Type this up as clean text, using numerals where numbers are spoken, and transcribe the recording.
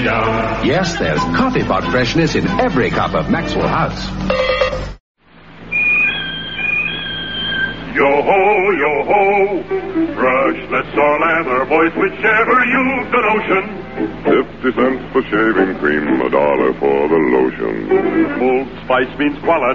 Yes, there's coffee pot freshness in every cup of Maxwell House. Yo-ho, yo-ho, brushless or lather, boys, whichever you've the notion. 50 cents for shaving cream, $1 for the lotion. Old Spice means quality.